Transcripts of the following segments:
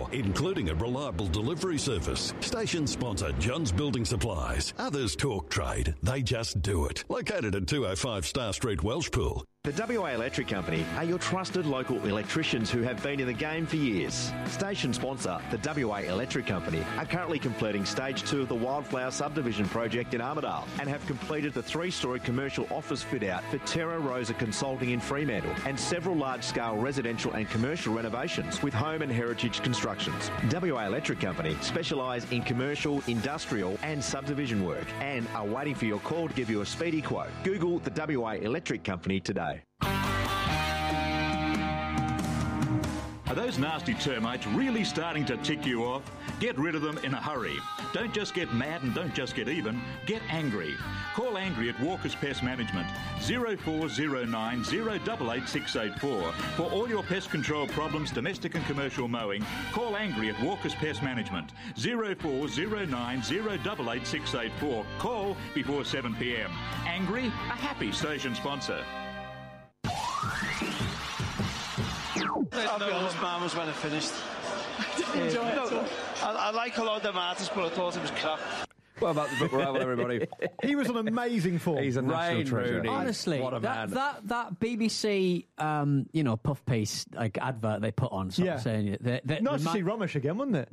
including a reliable delivery service. Station sponsor John's Building Supplies. Others talk trade, they just do it. Located at 205 Star Street, Welshpool. The WA Electric Company are your trusted local electricians who have been in the game for years. Station sponsor, the WA Electric Company, are currently completing Stage 2 of the Wildflower Subdivision project in Armidale and have completed the 3-storey commercial office fit-out for Terra Rosa Consulting in Fremantle and several large-scale residential and commercial renovations with home and heritage constructions. WA Electric Company specialise in commercial, industrial and subdivision work and are waiting for your call to give you a speedy quote. Google the WA Electric Company today. Are those nasty termites really starting to tick you off? Get rid of them in a hurry. Don't just get mad and don't just get even. Get angry. Call Angry at Walker's Pest Management. 0409 088 684. For all your pest control problems, domestic and commercial mowing, call Angry at Walker's Pest Management. 0409 088 684. Call before 7 p.m. Angry, a happy station sponsor. I'll be honest, man, was when it finished. I didn't enjoy it. I like a lot of the Martins, but I thought it was crap. Well, about the book rival, everybody. He was on amazing form. He's a national treasure. Rooney. Honestly, what a man. That BBC, puff piece like advert they put on. Saying nice to see Romesh again, wasn't it?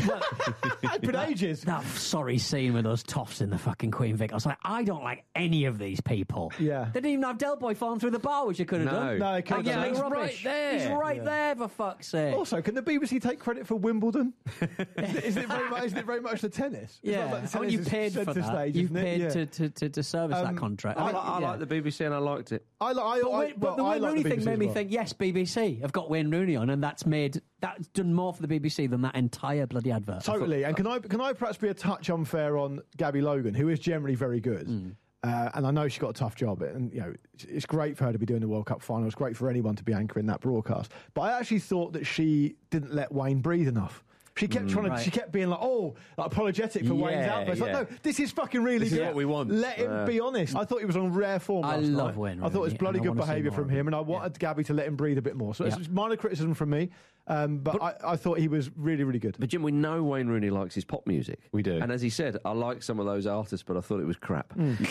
It's been ages. That sorry scene with those toffs in the fucking Queen Vic. I was like, I don't like any of these people. Yeah, they didn't even have Del Boy falling through the bar, which you could have done. No, he's right there. He's right there, for fuck's sake. Also, can the BBC take credit for Wimbledon? Isn't it very much the tennis? Yeah. You paid for that. Stage, you paid to service that contract. I like the BBC and I liked it. But the Wayne Rooney thing made me think, yes, BBC have got Wayne Rooney on, and that's done more for the BBC than that entire bloody advert. Totally. And can I perhaps be a touch unfair on Gabby Logan, who is generally very good. And I know she's got a tough job, and it's great for her to be doing the World Cup final. It's great for anyone to be anchoring that broadcast. But I actually thought that she didn't let Wayne breathe enough. She kept she kept being like apologetic for Wayne's outburst. Like, no, this is fucking really this good. Is what we want. Let him be honest. I thought he was on rare form last night. I love Wayne Rooney. I thought it was bloody good behaviour from him, and I wanted Gabby to let him breathe a bit more. So it's minor criticism from me, but I thought he was really, really good. But Jim, we know Wayne Rooney likes his pop music. We do. And as he said, I like some of those artists, but I thought it was crap.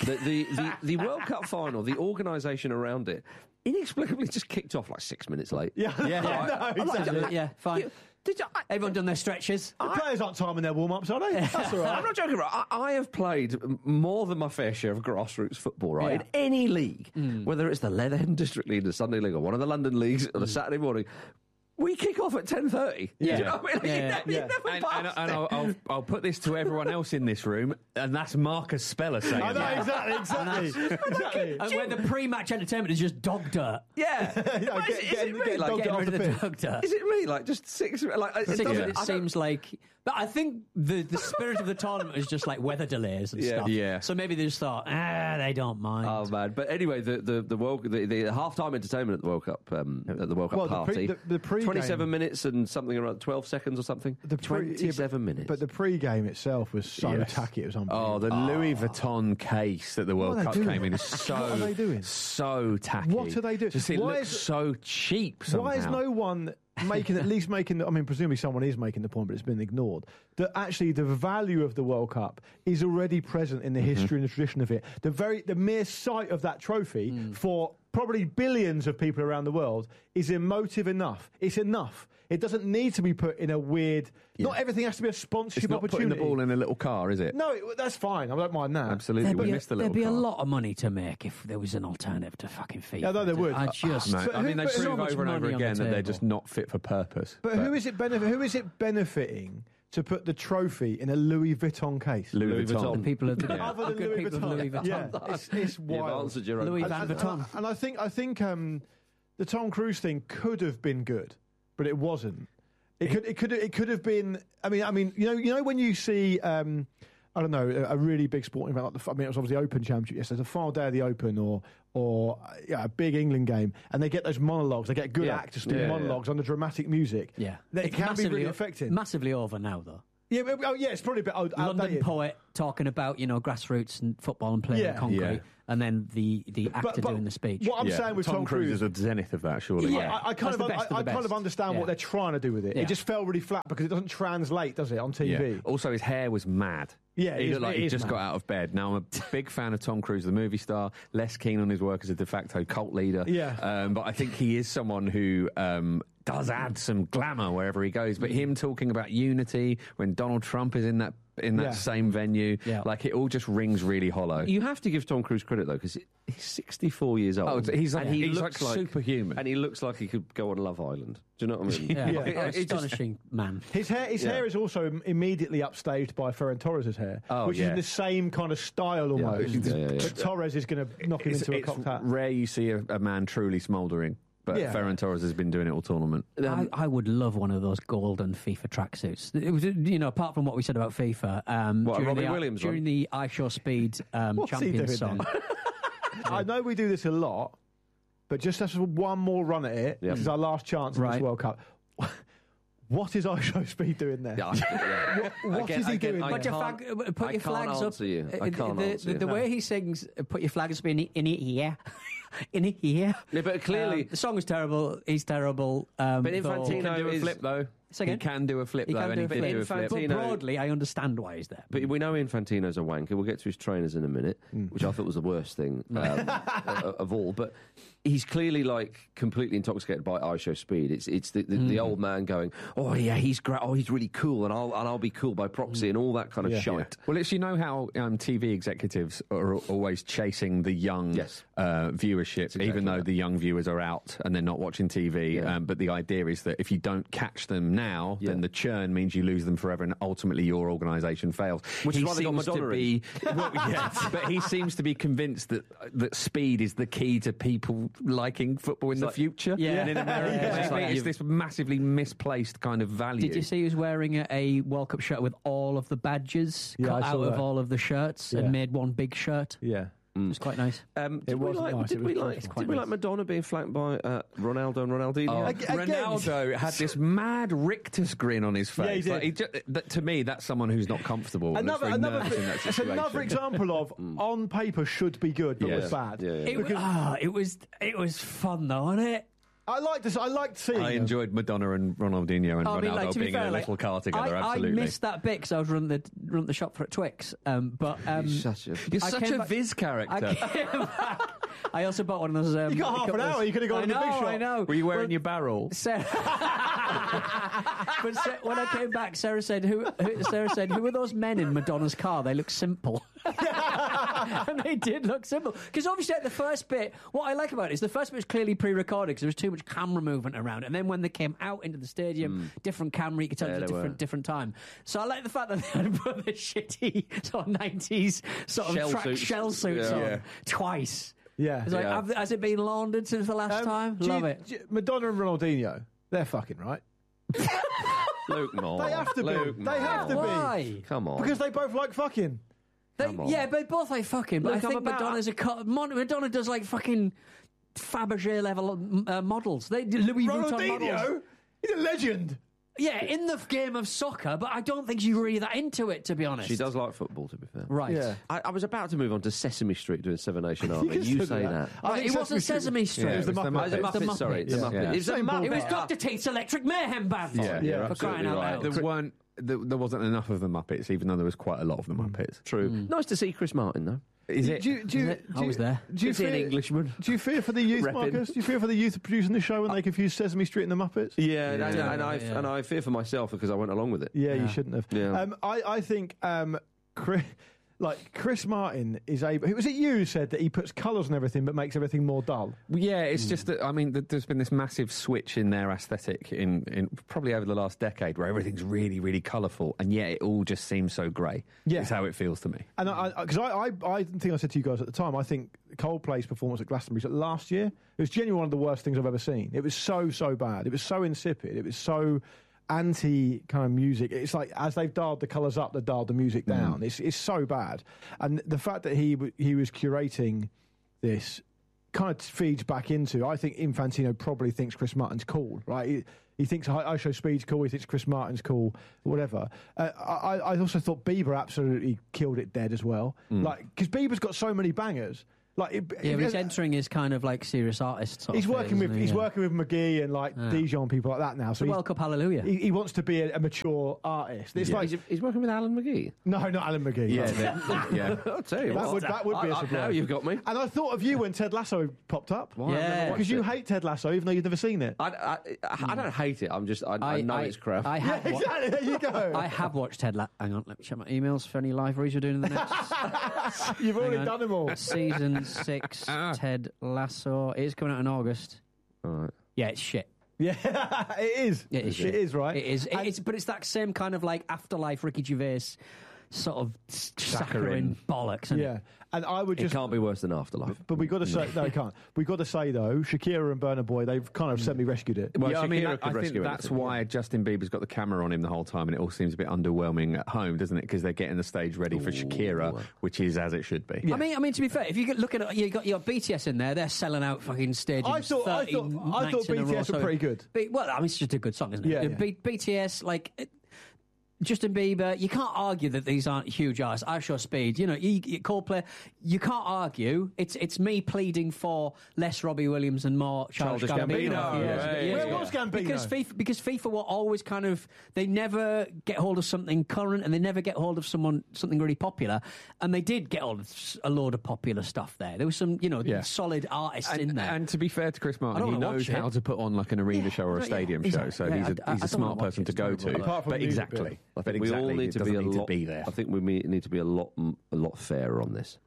The World Cup final, the organisation around it, inexplicably just kicked off like 6 minutes late. Yeah. No, exactly. Fine. Everyone done their stretches? The players aren't timing their warm-ups, are they? That's all right. I'm not joking, right? I have played more than my fair share of grassroots football, right? In any league, whether it's the Leatherhead District League, the Sunday League, or one of the London leagues on a Saturday morning. We kick off at 10:30. Yeah. Do you know what I mean? And I'll put this to everyone else in this room, and that's Marcus Speller saying I know, exactly. And where the pre-match entertainment is just dog dirt. Yeah. Is it me? Like, getting rid of the dog dirt. Is it me? Like, just 6... Like, it seems like... But I think the spirit of the tournament is just like weather delays and stuff. Yeah. So maybe they just thought, they don't mind. Oh, man. But anyway, the half-time entertainment at the World Cup, party... The pre-game, 27 minutes and something around 12 seconds or something. 27 minutes. But the pre-game itself was so tacky, it was unbelievable. Oh, the Louis Vuitton case that the World Cup came in is so... What are they doing? So tacky. What are they doing? Just it looks so cheap somehow. Why is no one... presumably someone is making the point, but it's been ignored, that actually the value of the World Cup is already present in the history and the tradition of it. The mere sight of that trophy for probably billions of people around the world is emotive enough. It's enough. It doesn't need to be put in a weird... Not everything has to be a sponsorship opportunity. It's not putting the ball in a little car, is it? No, that's fine. I don't mind that. Absolutely. There'd be a lot of money to make if there was an alternative to fucking FIFA. Yeah, there would. They prove over and over again that they're just not fit for purpose. But who is it benefiting to put the trophy in a Louis Vuitton case? Louis Vuitton. The people of Other than Louis Vuitton. Yeah, it's wild. Louis Van Vuitton. And I think the Tom Cruise thing could have been good, but it wasn't. It could have been. I mean, you know when you see I don't know, a really big sporting event, it was obviously the Open Championship yesterday, the final day of the Open, or a big England game, and they get those monologues, they get good actors to do monologues under dramatic music. Yeah. It can be really affecting. Massively over now, though. Yeah, it's probably a bit outdated. London poet talking about grassroots and football and playing on concrete, and then the actor doing the speech. What I'm saying with Tom Cruise is the zenith of that, surely. Yeah, I kind of understand what they're trying to do with it. It just fell really flat because it doesn't translate, does it, on TV? Yeah. Also, his hair was mad. Yeah, he looked like he just got out of bed. Now, I'm a big fan of Tom Cruise, the movie star, less keen on his work as a de facto cult leader. Yeah. But I think he is someone who does add some glamour wherever he goes. But him talking about unity when Donald Trump is in that same venue, like it all just rings really hollow. You have to give Tom Cruise credit, though, because he's 64 years old. Oh, he looks looks like superhuman. And he looks like he could go on Love Island. Do you know what I mean? Yeah. Astonishing man. His hair is also immediately upstaged by Ferran Torres' hair, which is in the same kind of style almost. But Torres is going to knock him into a cocked hat. It's rare you see a man truly smouldering. But Ferran Torres has been doing it all tournament. I would love one of those golden FIFA tracksuits. It was, apart from what we said about FIFA, during the iShowSpeed Champions song. I know we do this a lot, but just as one more run at it, this is our last chance in this World Cup. What is iShowSpeed doing there? What is he doing? Put your flags up. I can't answer you. The way he sings, put your flags up in here. In here. Yeah, but clearly the song is terrible. He's terrible. But Infantino can do a flip though. He can do a flip though. And he can do a flip. But broadly, I understand why he's there. But we know Infantino's a wanker. We'll get to his trainers in a minute, which I thought was the worst thing of all. But he's clearly completely intoxicated by iShowSpeed. It's the old man going, oh yeah, he's great. Oh, he's really cool, and I'll be cool by proxy and all that kind of shite. Well, it's how TV executives are always chasing the young viewership, even though the young viewers are out and they're not watching TV. But the idea is that if you don't catch them now, then the churn means you lose them forever, and ultimately your organisation fails. Which is why they got Madonna but he seems to be convinced that speed is the key to people liking football in the future. Yeah. And in America, it's this massively misplaced kind of value. Did you see he was wearing a World Cup shirt with all of the badges cut out of all of the shirts and made one big shirt? Yeah. It was quite nice. Did we like Madonna being flanked by Ronaldo and Ronaldinho? Ronaldo had this mad rictus grin on his face. Yeah, he did. To me, that's someone who's not comfortable. It's another example of on paper should be good, but was bad. It was fun though, wasn't it? I liked seeing. I enjoyed Madonna and Ronaldinho and Ronaldo being in a little car together. Absolutely, I missed that bit because I was running the shop for Twix. But you're such a Viz character. I came back. I also bought one of those. You got half an hour. You could have gone in the big shop. I know. Were you wearing your barrel? But when I came back, Sarah said, "Who are those men in Madonna's car? They look simple." And they did look simple. Because obviously at the first bit, what I like about it is the first bit was clearly pre-recorded because there was too much camera movement around. And then when they came out into the stadium, different camera, you could tell it was a different time. So I like the fact that they had put the shitty sort of 90s sort of shell suits on twice. Yeah. It's like, has it been laundered since the last time? Love it. Madonna and Ronaldinho, they're fucking right. Luke Moore. They have to be. They have to be. Why? Come on. Because they both like fucking. They both like fucking. But I think Madonna's Madonna does like fucking Fabergé level models. Louis Vuitton models. He's a legend. Yeah, in the game of soccer, but I don't think she's really that into it, to be honest. She does like football, to be fair. Right. Yeah. I was about to move on to Sesame Street doing Seven Nation Army. You say that. It wasn't Sesame Street. It was the Muppets. Sorry, the Muppets. It was Dr. Teeth's Electric Mayhem Band. Yeah, for crying out loud. There wasn't enough of the Muppets, even though there was quite a lot of the Muppets. True. Nice to see Chris Martin, though. Is it? I was there. Do you fear, an Englishman? Do you fear for the youth, Marcus? Do you fear for the youth producing the show when they confuse Sesame Street and the Muppets? Yeah, and I fear for myself because I went along with it. Yeah, you shouldn't have. Yeah. I think Chris Martin is able. Was it you who said that he puts colours on everything but makes everything more dull? Yeah, it's just that, I mean, there's been this massive switch in their aesthetic in probably over the last decade where everything's really, really colourful, and yet it all just seems so grey. Yeah. It's how it feels to me. And because I think I said to you guys at the time, I think Coldplay's performance at Glastonbury last year, it was genuinely one of the worst things I've ever seen. It was so bad. It was so insipid. It was so anti kind of music. It's like as they've dialed the colours up, they've dialed the music down. It's so bad. And the fact that he was curating this kind of feeds back into, I think Infantino probably thinks Chris Martin's cool, right? He thinks I Show Speed's cool. He thinks Chris Martin's cool. Whatever. I also thought Bieber absolutely killed it dead as well. Because Bieber's got so many bangers. But he's entering his kind of like serious artist. He's working with McGee and like Dijon, people like that now. So World Cup Hallelujah. He wants to be a mature artist. It's like he's working with Alan McGee. No, not Alan McGee. Yeah. I'll tell you that would be a surprise. Now you've got me. And I thought of you when Ted Lasso popped up. Yeah, because you hate Ted Lasso, even though you've never seen it. I don't hate it. I know it's crap. Exactly. There you go. I have watched Ted Lasso. Hang on, let me check my emails for any live reads we're doing in the next. You've already done them all. Season 6. Ted Lasso. It is coming out in August. All right. Yeah, it's shit. Yeah, it is. It is shit. It is, right? It is. But it's that same kind of like Afterlife Ricky Gervais sort of saccharine bollocks. Isn't it? And I would just. It can't be worse than Afterlife. But we got to say, no, it can't. We got to say though, Shakira and Burna Boy, they've kind of semi-rescued it. Well, I think that's why Justin Bieber's got the camera on him the whole time, and it all seems a bit underwhelming at home, doesn't it? Because they're getting the stage ready for Shakira, which is as it should be. Yeah. I mean, to be fair, if you look at it, you got BTS in there, they're selling out fucking stadiums. I thought BTS were pretty good. Well, I mean, it's just a good song, isn't it? Yeah. BTS, like. Justin Bieber, you can't argue that these aren't huge artists. I Show Speed, Coldplay, you can't argue. It's me pleading for less Robbie Williams and more Childish Gambino. Where was Gambino? Because FIFA were always kind of, they never get hold of something current and they never get hold of something really popular. And they did get hold of a load of popular stuff there. There was some, solid artists in there. And to be fair to Chris Martin, he knows how to put on like an arena show or a stadium show. So he's a smart person to go to. But exactly. I think we all need to be be there. I think we need to be a lot fairer on this.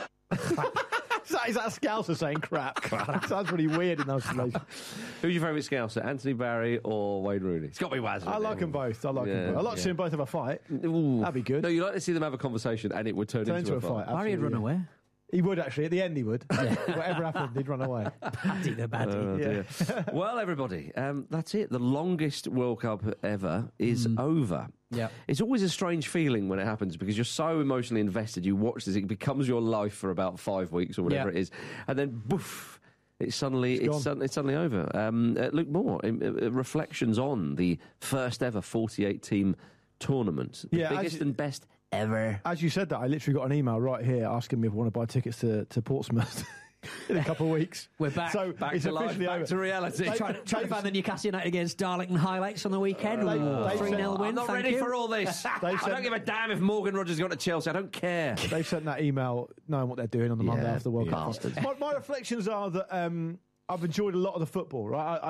Is that a Scouser saying crap? That sounds really weird in those situations. Who's your favourite Scouser, Anthony Barry or Wayne Rooney? It's got to be Waz. I like them both. I like to see them both have a fight. Ooh. That'd be good. No, you like to see them have a conversation and it would turn into a fight. Barry would run away. He would actually. At the end, he would. Whatever happened, he'd run away. Paddy the baddie. Well, everybody, that's it. The longest World Cup ever is over. Yeah, it's always a strange feeling when it happens because you're so emotionally invested. You watch this; it becomes your life for about 5 weeks or whatever it is, and then boof. It's suddenly over. Luke Moore, reflections on the first ever 48-team tournament, the biggest and best ever. As you said that, I literally got an email right here asking me if I want to buy tickets to Portsmouth in a couple of weeks. We're back. So back it's to life, officially back over. to reality. Trying to find the Newcastle United against Darlington highlights on the weekend. 3-0 win. I'm not ready for all this. I don't give a damn if Morgan Rogers got to Chelsea. I don't care. They've sent that email knowing what they're doing on the Monday after the World Cup. My reflections are that I've enjoyed a lot of the football, right?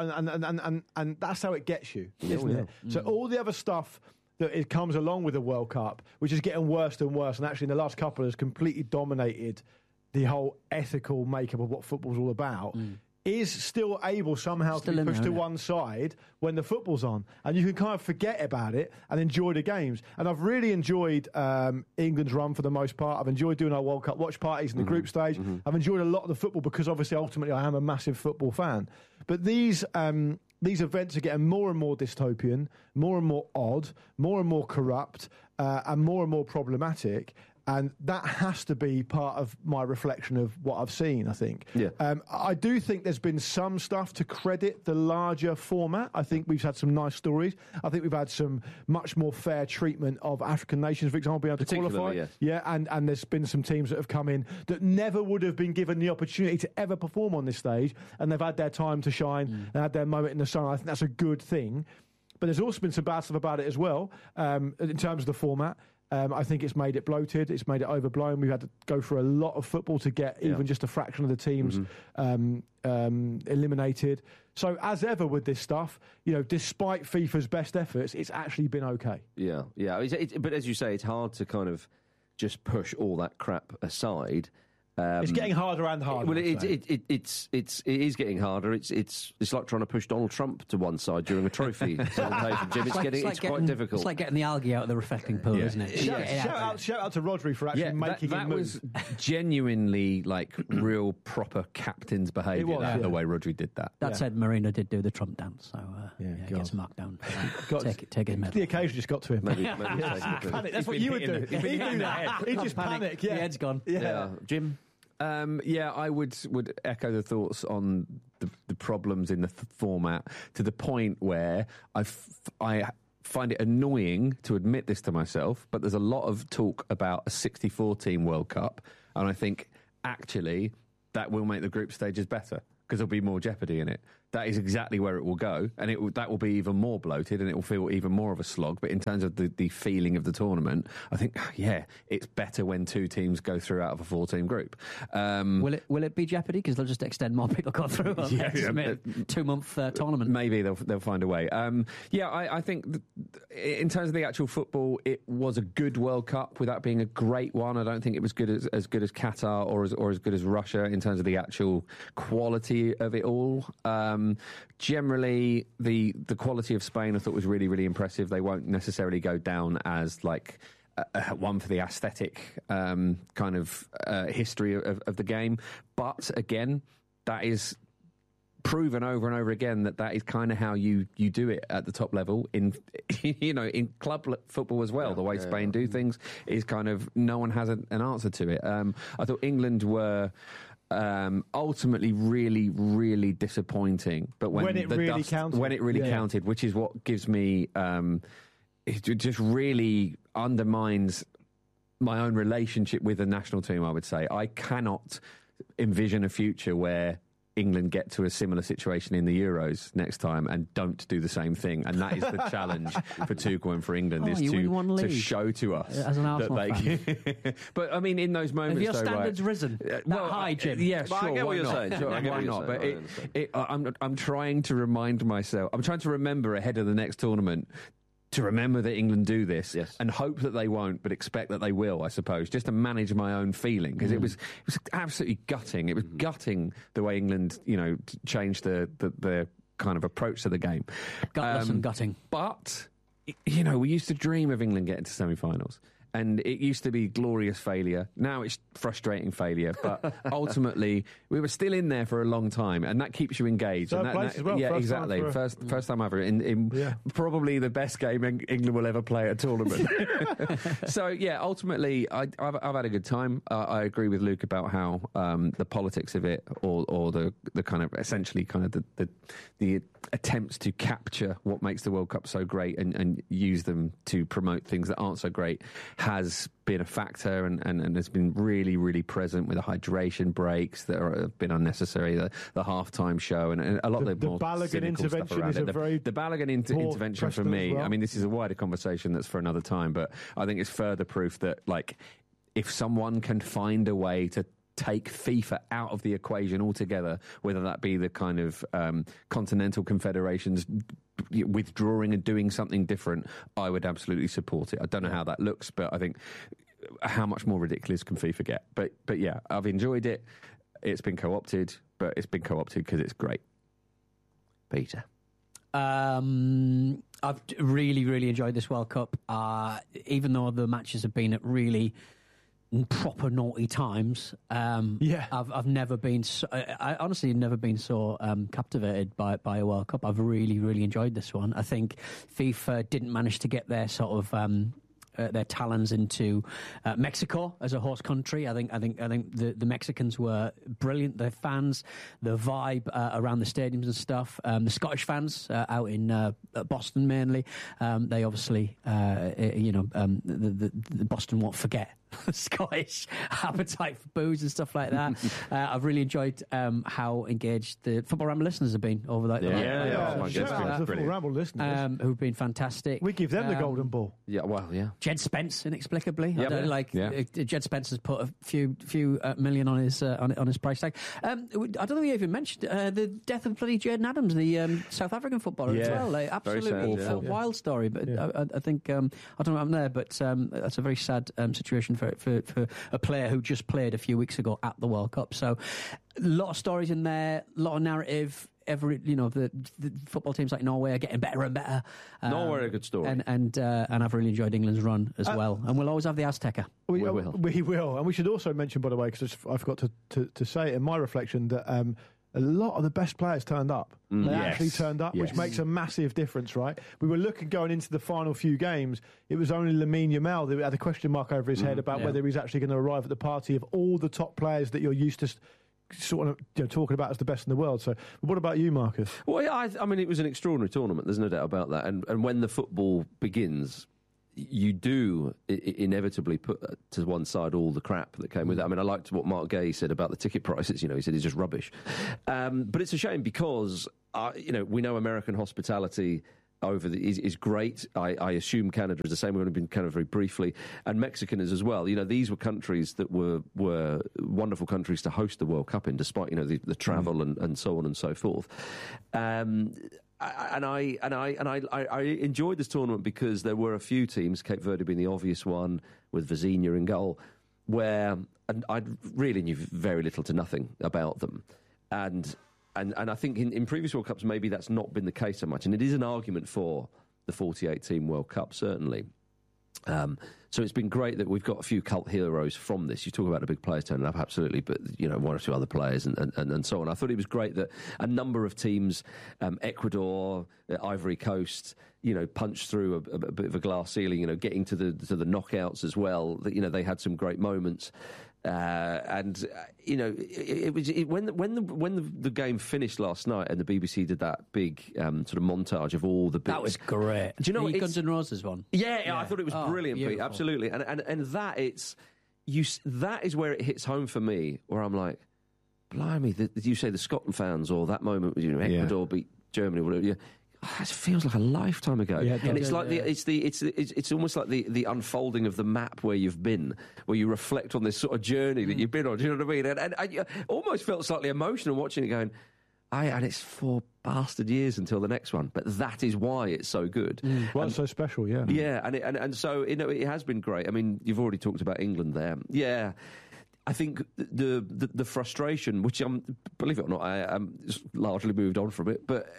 And that's how it gets you, isn't it? So all the other stuff that it comes along with the World Cup, which is getting worse and worse, and actually in the last couple has completely dominated the whole ethical makeup of what football's all about, is still able somehow to be pushed to one side when the football's on. And you can kind of forget about it and enjoy the games. And I've really enjoyed England's run for the most part. I've enjoyed doing our World Cup watch parties in the group stage. I've enjoyed a lot of the football because obviously ultimately I am a massive football fan. But these events are getting more and more dystopian, more and more odd, more and more corrupt, and more problematic. And that has to be part of my reflection of what I've seen, I think. Yeah. I do think there's been some stuff to credit the larger format. I think we've had some nice stories. I think we've had some much more fair treatment of African nations, for example, being able to qualify. Yes. Yeah, and there's been some teams that have come in that never would have been given the opportunity to ever perform on this stage, and they've had their time to shine and had their moment in the sun. I think that's a good thing. But there's also been some bad stuff about it as well, in terms of the format. I think it's made it bloated. It's made it overblown. We've had to go through a lot of football to get even just a fraction of the teams eliminated. So as ever with this stuff, despite FIFA's best efforts, it's actually been okay. Yeah. But as you say, it's hard to kind of just push all that crap aside. It's getting harder and harder. Well, it is getting harder. It's like trying to push Donald Trump to one side during a trophy presentation, Jim. It's quite difficult. It's like getting the algae out of the reflecting pool, isn't it? Shout out to Rodri for actually making that it move. was genuinely like real proper captain's behaviour. The way Rodri did that. That said, Marino did do the Trump dance, so gets marked down. Take his medal. The occasion just got to him. Maybe panic. That's what you would do. He'd do that. He'd just panic. The head's gone. Yeah. Jim. Yeah, I would echo the thoughts on the problems in the format, to the point where I find it annoying to admit this to myself, but there's a lot of talk about a 64-team World Cup, and I think actually that will make the group stages better, because there'll be more jeopardy in it. That is exactly where it will go, and that will be even more bloated, and it will feel even more of a slog. But in terms of the feeling of the tournament, I think, yeah, it's better when 2 teams go through out of a 4-team group. Will it be jeopardy? Because they'll just extend more people go through. Yeah, 2-month tournament. Maybe they'll find a way. I think in terms of the actual football, it was a good World Cup without being a great one. I don't think it was as good as Qatar or as good as Russia in terms of the actual quality of it all. Generally, the quality of Spain I thought was really, really impressive. They won't necessarily go down as like one for the aesthetic kind of history of the game. But again, that is proven over and over again that is kind of how you do it at the top level in in club football as well. The way Spain do things is kind of, no one has an answer to it. I thought England were ultimately really, really disappointing, but when it really counted, which is what gives me it just really undermines my own relationship with the national team. I would say I cannot envision a future where England get to a similar situation in the Euros next time and don't do the same thing, and that is the challenge for Tuchel and for England, is to show to us as an Arsenal fan. But I mean, in those moments, have your standards risen high, Jim? Yeah, sure. I get what you're saying. Sure, why not? But I'm trying to remind myself. I'm trying to remember ahead of the next tournament, to remember that England do this, and hope that they won't, but expect that they will, I suppose, just to manage my own feeling, because it was absolutely gutting. It was gutting the way England, changed the kind of approach to the game. Gutless and gutting. But, we used to dream of England getting to semi-finals. And it used to be glorious failure. Now it's frustrating failure. But ultimately, we were still in there for a long time, and that keeps you engaged. Third place as well. Yeah, exactly. First time ever in probably the best game England will ever play at a tournament. So yeah, ultimately, I've had a good time. I agree with Luke about how the politics of it, or the kind of essentially kind of the attempts to capture what makes the World Cup so great and use them to promote things that aren't so great, has been a factor and has been really, really present, with the hydration breaks that have been unnecessary, the halftime show, and a lot of the more Balogun intervention is the Balogun intervention for me. Well. I mean, this is a wider conversation that's for another time, but I think it's further proof that, like, if someone can find a way to take FIFA out of the equation altogether, whether that be the kind of continental confederations withdrawing and doing something different, I would absolutely support it. I don't know how that looks, but I think how much more ridiculous can FIFA get? But yeah, I've enjoyed it. It's been co-opted, but it's been co-opted because it's great. Peter? I've really, really enjoyed this World Cup, even though the matches have been at really proper naughty times. I've never been I honestly never been so captivated by a World Cup. I've really, really enjoyed this one. I think FIFA didn't manage to get their sort of their talons into Mexico as a host country. I think the Mexicans were brilliant. Their fans, the vibe around the stadiums and stuff. The Scottish fans out in Boston mainly. They obviously, the Boston won't forget Scottish appetite for booze and stuff like that. I've really enjoyed how engaged the Football Ramble listeners have been over that. Shout out to the Football Ramble listeners who've been fantastic. We give them the golden ball. Yeah, well, yeah. Jed Spence, inexplicably, Jed Spence has put a few million on his price tag. I don't know if you even mentioned the death of bloody Jayden Adams, the South African footballer as well. Absolutely awful, wild story. But I think I don't know if I'm there, but that's a very sad situation for a player who just played a few weeks ago at the World Cup. So a lot of stories in there, a lot of narrative. The football teams like Norway are getting better and better. Norway are a good story, and I've really enjoyed England's run as well. And we'll always have the Azteca. We will, and we should also mention, by the way, because I forgot to say it in my reflection, that a lot of the best players turned up. They actually turned up, which makes a massive difference, right? We were looking going into the final few games, it was only Lamine Yamal that had a question mark over his head about whether he's actually going to arrive at the party of all the top players that you're used to sort of talking about as the best in the world. So what about you, Marcus? Well, yeah, I mean, it was an extraordinary tournament, there's no doubt about that. And when the football begins, you do inevitably put to one side all the crap that came with it. I mean, I liked what Mark Gay said about the ticket prices. He said it's just rubbish. But it's a shame because, we know American hospitality is great. I assume Canada is the same. We've only been Canada very briefly. And Mexican is as well. These were countries that were wonderful countries to host the World Cup in, despite, the travel and so on and so forth. I enjoyed this tournament because there were a few teams, Cape Verde being the obvious one, with Vizinha in goal, where I really knew very little to nothing about them. And I think in previous World Cups, maybe that's not been the case so much. And it is an argument for the 48-team World Cup, certainly. So it's been great that we've got a few cult heroes from this. You talk about the big players turning up, absolutely, but, one or two other players and so on. I thought it was great that a number of teams, Ecuador, Ivory Coast, punched through a bit of a glass ceiling, getting to the knockouts as well. That, they had some great moments. When the game finished last night and the BBC did that big sort of montage of all the bits. That was great. Do you know the Guns N' Roses one? Yeah, I thought it was brilliant, Pete, absolutely. And that that is where it hits home for me, where I'm like, blimey, you say the Scotland fans or that moment, Ecuador beat Germany, whatever. It feels like a lifetime ago, and it's like it's almost like the unfolding of the map where you've been, where you reflect on this sort of journey that you've been on. Do you know what I mean? And I almost felt slightly emotional watching it, going, and it's 4 bastard years until the next one, but that is why it's so good. Well, it's so special, yeah. Yeah, and so it has been great. I mean, you've already talked about England there, yeah. I think the frustration, which believe it or not, I'm largely moved on from it, but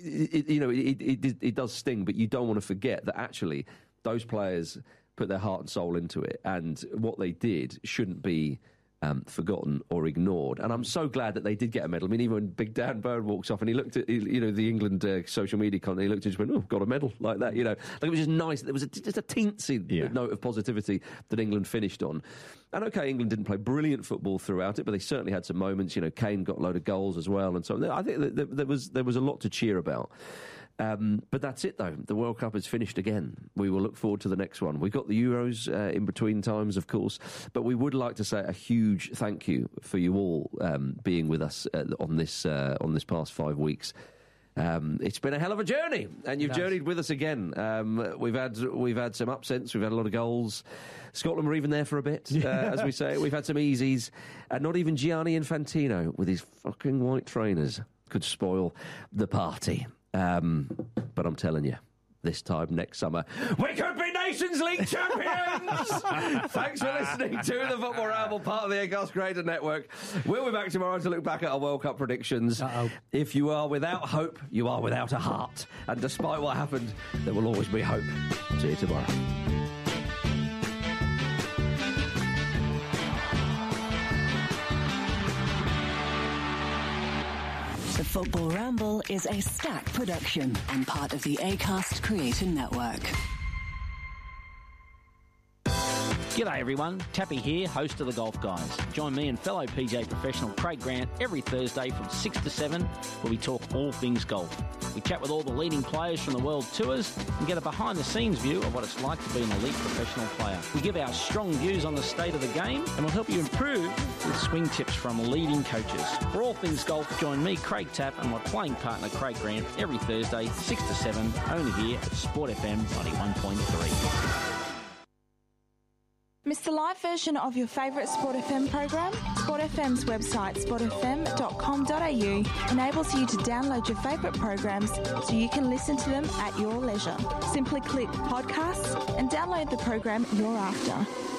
it does sting. But you don't want to forget that actually those players put their heart and soul into it, and what they did shouldn't be forgotten or ignored. And I'm so glad that they did get a medal. I mean, even when Big Dan Byrne walks off and he looked at the England social media content, he looked and just went, "Oh, got a medal," like that. Like it was just nice. There was just a teensy note of positivity that England finished on. And okay, England didn't play brilliant football throughout it, but they certainly had some moments. Kane got a load of goals as well, and so on. I think that there was a lot to cheer about. But that's it, though. The World Cup is finished again. We will look forward to the next one. We've got the Euros in between times, of course, but we would like to say a huge thank you for you all being with us on this past 5 weeks. It's been a hell of a journey, and you've journeyed with us again. We've had some upsets, we've had a lot of goals. Scotland were even there for a bit, as we say. We've had some easies, and not even Gianni Infantino with his fucking white trainers could spoil the party. But I'm telling you, this time next summer, we could be Nations League champions! Thanks for listening to the Football Ramble, part of the Acast Creator Network. We'll be back tomorrow to look back at our World Cup predictions. If you are without hope, you are without a heart. And despite what happened, there will always be hope. See you tomorrow. The Football Ramble is a Stack production and part of the Acast Creator Network. G'day everyone, Tappy here, host of The Golf Guys. Join me and fellow PGA professional Craig Grant every Thursday from 6 to 7 where we talk all things golf. We chat with all the leading players from the world tours and get a behind-the-scenes view of what it's like to be an elite professional player. We give our strong views on the state of the game and we'll help you improve with swing tips from leading coaches. For all things golf, join me, Craig Tapp, and my playing partner Craig Grant every Thursday, 6 to 7, only here at Sport FM 91.3. Miss the live version of your favourite Sport FM program? Sport FM's website, sportfm.com.au, enables you to download your favourite programs so you can listen to them at your leisure. Simply click podcasts and download the program you're after.